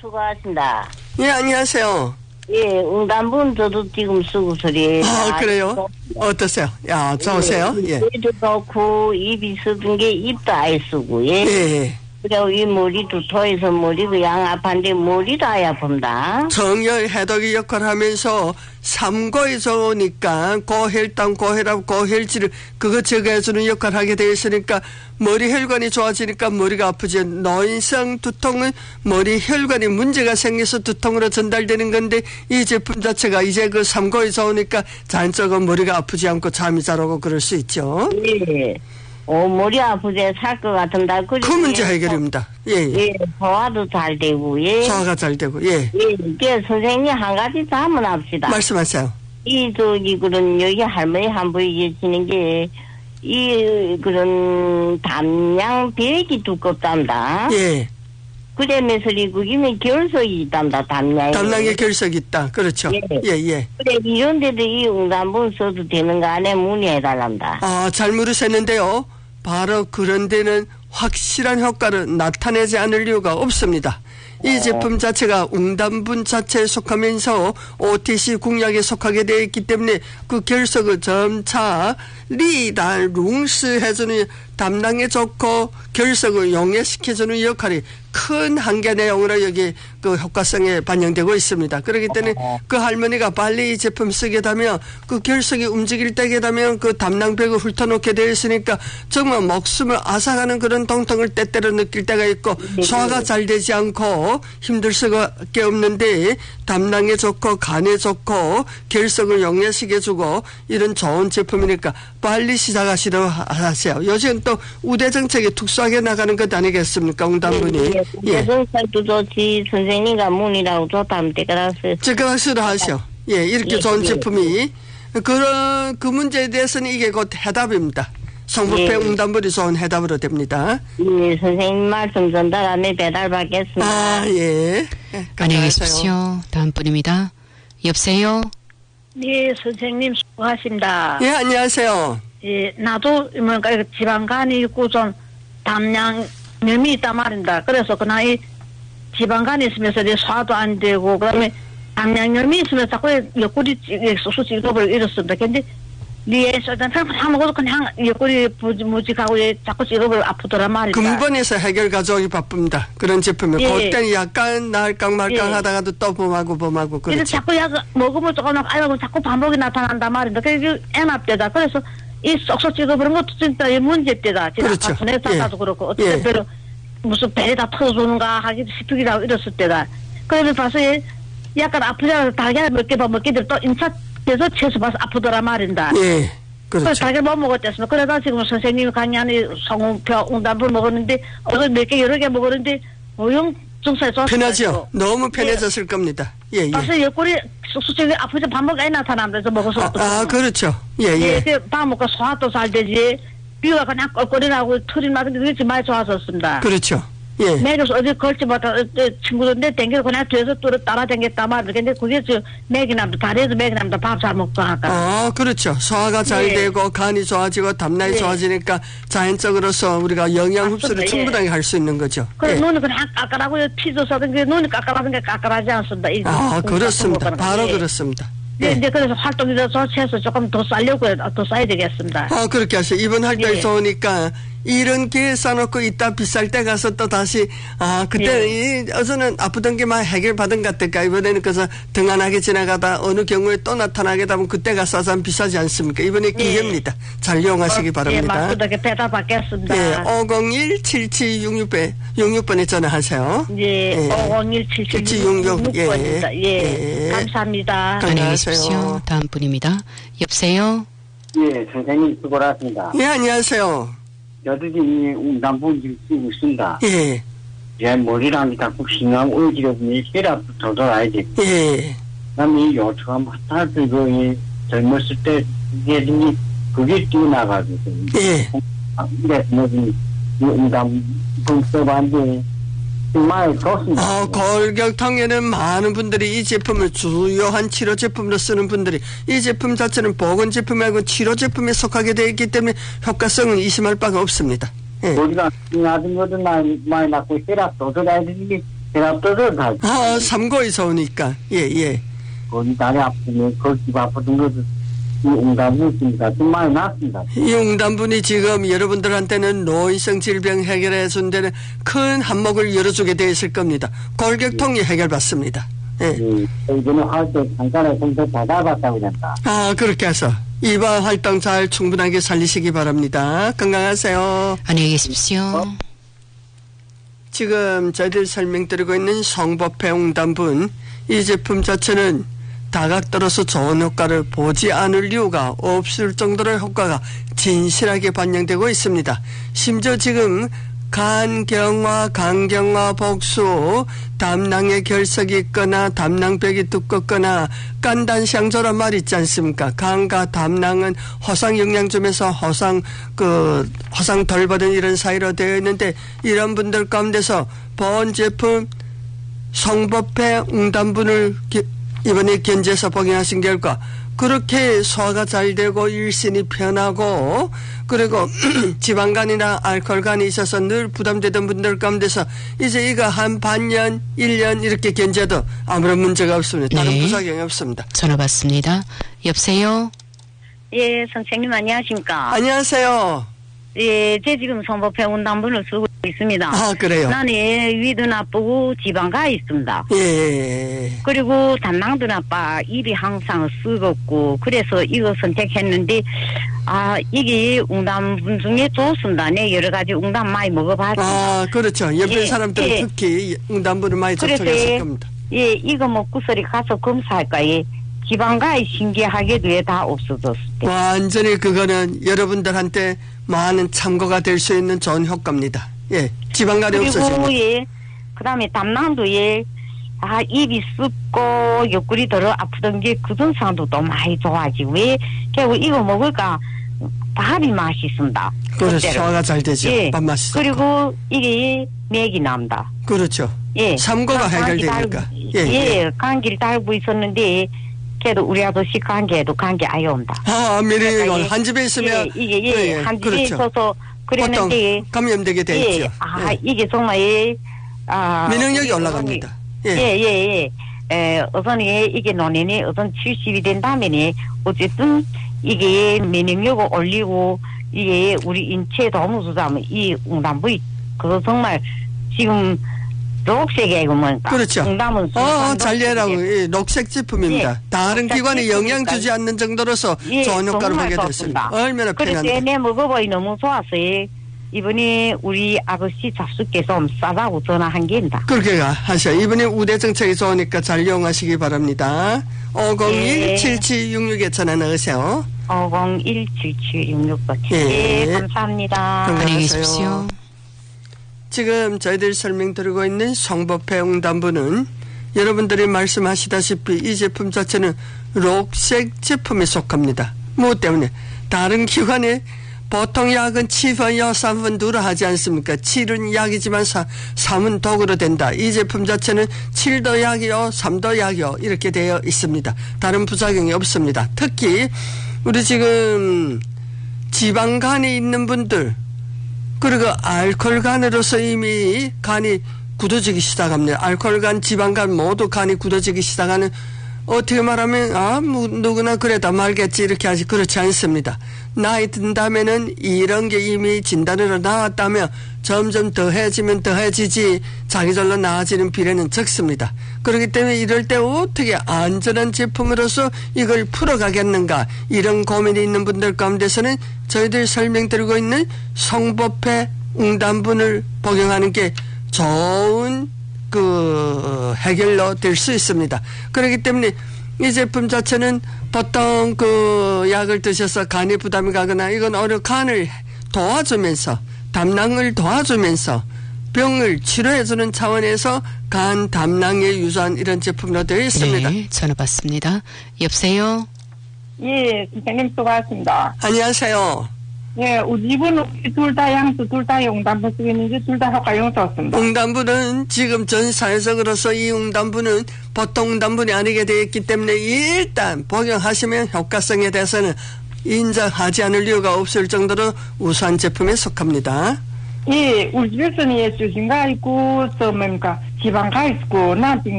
수고하신다. 예, 안녕하세요. 예, 응단분 저도 지금 쓰고 소리. 아, 그래요? 어떠세요? 야, 좋으세요? 예. 머리도 좋고, 입이 쓰던 게 입도 아예 쓰고, 예. 예. 그리고 이 머리도 토해서 머리도 양 아파인데 머리도 아예 아픕니다. 정열 해독의 역할을 하면서 삼고에 좋으니까 고혈당, 고혈압, 고혈질을 그거 제거해주는 역할을 하게 되어 있으니까 머리 혈관이 좋아지니까 머리가 아프지. 노인성 두통은 머리 혈관이 문제가 생겨서 두통으로 전달되는 건데 이 제품 자체가 이제 그 삼고에 좋으니까 자연적으로 머리가 아프지 않고 잠이 잘 오고 그럴 수 있죠. 예. 머리 아프지 살 것 같은다. 그 문제 해결입니다. 예. 예, 소화도 잘 되고, 예. 소화가 잘 되고, 예. 예, 이게 선생님 한 가지 더 한번 합시다. 말씀하세요. 그런, 여기 할머니 한 분이 계시는 게, 그런, 담양벽이 두껍단다. 예. 그러면서 그기면 결석이 있단다, 담양에. 담낭에 결석이 있다. 그렇죠. 예. 예. 그래, 이런 데도 이 응단분 써도 되는 거 안에 문의해달란다. 아, 잘 물으셨는데요. 바로 그런 데는 확실한 효과를 나타내지 않을 이유가 없습니다. 이 제품 자체가 웅담분 자체에 속하면서 OTC 공약에 속하게 되어 있기 때문에 그 결석을 점차 리달룽스 해주는 담낭에 좋고 결석을 용해시켜주는 역할이 큰 한계 내용으로 여기 그 효과성에 반영되고 있습니다. 그렇기 때문에 그 할머니가 빨리 이 제품 쓰게 되면 그 결석이 움직일 때게 되면 그 담낭벽을 훑어놓게 되어 있으니까 정말 목숨을 앗아가는 그런 통통을 때때로 느낄 때가 있고 소화가 잘 되지 않고 힘들 수밖에 없는데 담낭에 좋고 간에 좋고 결석을 용해시켜주고 이런 좋은 제품이니까 빨리 시작하시도록 하세요. 요즘 또 우대 정책이 특수하게 나가는 것 아니겠습니까? 응답분이. 우대 정책도 좋지. 선생님과 문이라고 좋다면 때그라서. 즉각으로 하시오. 예, 이렇게 좋은 제품이 그런 그 문제에 대해서는 이게 곧 해답입니다. 성북회 응답물이 좋은 해답으로 됩니다. 예, 선생님 말씀 전달하면 배달받겠습니다. 아, 예. 안녕히 계십시오. 다음 분입니다. 여보세요? 네, 선생님 수고하십니다. 예, 안녕하세요. 예, 나도 뭔가 지방간이 있고 좀 담양염이 있단 말입니다. 그래서 그 나이 지방간이 있으면서 내 소화도 안 되고 그다음에 담양염이 있으면 자꾸 옆구리 소수 찌그러버리고 이렇습니다. 근데 리에서 다 먹어도 그냥 옆구리 무직하고 자꾸 찌그러버리고 아프더란 말이다. 근본에서 해결 가져오기 바쁩니다. 그런 제품이 그때는 약간 날깡 말깡 하다가도 또 범하고 그렇죠. 그래서 자꾸 약 먹으면 조금 아이고 자꾸 반복이 나타난단 말이다. 그래서 애납되다. 그래서 이 쏙쏙 찍어버린 것도 진짜 문제대다. 그렇죠. 내다가도 그렇고 어떻게 배로 무슨 배에 다 터져주는가 하기 싶기도 하고 이랬을 때다. 그래서 봐서 약간 아프잖아. 달걀 몇 개 먹기들 또 인사돼서 채소 봐서 아프더란 말인다. 예, 그렇죠. 그래서 달걀 못 먹었댔으면 그러다 지금 선생님이 강의하는 성웅표 응답을 먹었는데 어제 몇 개 여러 개 먹었는데 모형 증상이 좋았어요. 편하죠. 너무 편해졌을 겁니다. 예. 그래서 옆구리 수축이 아프지 반복 많이 나타나면서 먹어서 그렇죠. 예. 밥 먹고 소화도 잘 되지. 비가 그냥 껄껄이라고 털이 나는데 그게 많이 좋아졌습니다. 그렇죠. 예. 매일 어디 걸지 못하 친구들인데 댕기고 그냥 뒤에서 또 따라 댕겼단 말이야. 근데 그게 저 맥이남도 다리에서 맥이남도 밥 잘 먹고 하니까. 그렇죠. 소화가 잘 되고 간이 좋아지고 담낭이 좋아지니까 자연적으로서 우리가 영양 흡수를 충분하게 할 수 있는 거죠. 그래 눈이 그냥 까까라고 피져서 눈이 까까라는 게 까까라지 않습니다. 그렇습니다. 바로 그렇습니다. 네, 이제 그래서 활동이 더 좋아서 조금 더 쌀려고요. 더 싸야 되겠습니다. 그렇게 하세요. 이번 활동이 좋으니까 이런 기회 쌓아놓고 이따 비쌀 때 가서 또 다시 그때 어제는 아프던 게 막 해결받은 것 같을까. 이번에는 그래서 등한하게 지나가다 어느 경우에 또 나타나게 되면 그때 가서 사서 비싸지 않습니까? 이번에 기회입니다. 잘 이용하시기 바랍니다. 예, 맞습니다. 배달 받겠습니다. 예, 501-7766번에 전화하세요. 예, 501-7766번입니다. 예, 감사합니다. 안녕히 계십시오. 다음 분입니다. 여보세요? 예, 선생님 수고하셨습니다. 예, 안녕하세요. 저도 지금 웅담분 지금 쓰고 있습니다. 예. 제 머리랑 자꾸 심한 울지러보니 혈압도 더 돌아야지. 예. 그다음에 요초가 스타트 젊었을 때 그게 뛰어나가지고. 예. 그래서 뭐지 웅담분 써봤는데 정말 좋습니다. 골격통에는 많은 분들이 이 제품을 주요한 치료 제품으로 쓰는 분들이 이 제품 자체는 보건 제품 말고 치료 제품에 속하게 되어 있기 때문에 효과성은 의심할 바가 없습니다. 예. 우리가 나중 것도 많이 낳고 혈압도 돌아야 되는데 혈압도 다. 삼고에서 오니까. 예. 거기 다리 아프면, 그 집 아프던 것도 이 웅담부 있습니다. 좀 많이 났습니다. 이 웅담분이 지금 여러분들한테는 노인성 질병 해결해 준 데는 큰 한몫을 열어주게 되어 있을 겁니다. 골격통이 해결받습니다. 예. 이번에 할때 잠깐에 공부 다 잡았다고 그랬다. 그렇게 해서 이번 활동 잘 충분하게 살리시기 바랍니다. 건강하세요. 안녕히 계십시오. 지금 저희들 설명드리고 있는 성법회 웅담분, 이 제품 자체는 다각도로서 좋은 효과를 보지 않을 이유가 없을 정도로 효과가 진실하게 반영되고 있습니다. 심지어 지금 간경화, 강경화, 복수, 담낭에 결석이 있거나 담낭벽이 두껍거나 깐단샹조란 말 있지 않습니까? 간과 담낭은 허상 영양점에서 허상 덜 받은 이런 사이로 되어 있는데, 이런 분들 가운데서 본 제품 성법회 웅담분을 이번에 견제해서 복용하신 결과 그렇게 소화가 잘 되고 일신이 편하고, 그리고 지방간이나 알코올간이 있어서 늘 부담되던 분들 가운데서 이제 이거 한 반년, 1년 이렇게 견제도 아무런 문제가 없습니다. 다른 부작용이 없습니다. 전화 받습니다. 여보세요? 예, 선생님 안녕하십니까? 안녕하세요. 예, 제 지금 성법회 웅담분을 쓰고 있습니다. 그래요? 나는 위도 나쁘고 지방가 있습니다. 예. 그리고 담낭도 나빠, 입이 항상 쓰겁고, 그래서 이거 선택했는데, 이게 웅담분 중에 좋습니다. 네, 여러 가지 웅담 많이 먹어봤습니다. 그렇죠. 옆에 사람들은 특히 웅담분을 많이 접촉했을 겁니다. 예, 이거 먹고서리 가서 검사할까, 예. 지방가에 신기하게도 왜 다 없어졌을 때. 완전히 그거는 여러분들한테 많은 참고가 될 수 있는 좋은 효과입니다. 예, 지방간이 없어집니다. 그리고 예, 그 다음에 담낭도 예, 입이 습고 옆구리 덜어 아프던 게 그 증상도 또 많이 좋아지고, 왜 결국 이거 먹을까 밥이 맛있습니다. 그렇죠. 소화가 잘 되죠. 예. 밥 맛있어. 그리고 이게 맥이 납니다. 그렇죠. 예, 삼고가 해결되니까. 예, 감기를 달고 있었는데 그래도 우리 아저씨 감기에도 감기 아예 온다. 면역력이 한 집에 있으면 이게 한 집에 그렇죠. 있어서 그랬는데 감염되게 돼 있죠. 이게 정말 면역력이 올라갑니다. 우선이 이게 노년이 우선 70이 된 다음에 어쨌든 이게 면역력을 올리고 이게 우리 인체에 도움을 주자면 이 웅담부 그거 정말 지금 녹색에 그러면 그렇죠. 웅담은 잘리라고 녹색 제품입니다. 다른 기관에 영향 주지 않는 정도로서 좋은 효과를 보게 됐습니다. 얼마나 편한데. 그래서 내 먹어보니 너무 좋아서 이번에 우리 아버지 잡숫게 좀 싸다고 전화한 게입니다. 그렇게 하셔. 이번에 우대 정책이 좋으니까 잘 이용하시기 바랍니다. 501-7766에 전화 넣으세요. 501-7766번. 예, 감사합니다. 안녕히 계십시오. 지금 저희들이 설명드리고 있는 성법회 웅담분은 여러분들이 말씀하시다시피 이 제품 자체는 녹색 제품에 속합니다. 무엇 때문에? 다른 기관에 보통 약은 치번여 3분 두라 하지 않습니까? 7은 약이지만 3은 독으로 된다. 이 제품 자체는 7도 약이요 3도 약이요 이렇게 되어 있습니다. 다른 부작용이 없습니다. 특히 우리 지금 지방간이 있는 분들, 그리고 알코올간으로서 이미 간이 굳어지기 시작합니다. 알코올간, 지방간 모두 간이 굳어지기 시작하는, 어떻게 말하면 누구나 그래도 말겠지 이렇게 하지, 그렇지 않습니다. 나이 든다면은 이런 게 이미 진단으로 나왔다면 점점 더해지면 더해지지 자기절로 나아지는 비례는 적습니다. 그렇기 때문에 이럴 때 어떻게 안전한 제품으로서 이걸 풀어가겠는가, 이런 고민이 있는 분들 가운데서는 저희들 설명드리고 있는 성법회 웅담분을 복용하는 게 좋은 해결로 될 수 있습니다. 그렇기 때문에 이 제품 자체는 보통 약을 드셔서 간이 부담이 가거나 이건 오히려 간을 도와주면서, 담낭을 도와주면서 병을 치료해주는 차원에서 간 담낭에 유사한 이런 제품으로 되어 있습니다. 네, 전화 받습니다. 여보세요? 예, 선생님 수고하셨습니다. 안녕하세요. 예, 우리 집은 둘 다 양수, 둘 다 웅담부 쓰고 있는데 둘 다 효과용 좋습니다. 웅담부는 지금 전 사회적으로서 이 웅담부는 보통 웅담분이 아니게 되어 있기 때문에 일단 복용하시면 효과성에 대해서는 인정하지 않을 이유가 없을 정도로 우수한 제품에 속합니다. 예, 우리 집에서는 예, 주신가 있고, 저 뭡니까, 지방 가 있고, 나 지금